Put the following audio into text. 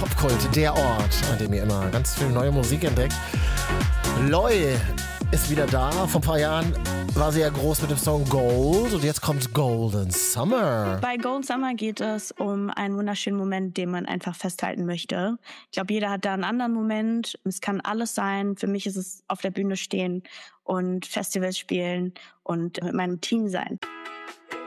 Popkult, der Ort, an dem ihr immer ganz viel neue Musik entdeckt. Loi ist wieder da. Vor ein paar Jahren war sie ja groß mit dem Song Gold und jetzt kommt Golden Summer. Bei Golden Summer geht es um einen wunderschönen Moment, den man einfach festhalten möchte. Ich glaube, jeder hat da einen anderen Moment. Es kann alles sein. Für mich ist es auf der Bühne stehen und Festivals spielen und mit meinem Team sein.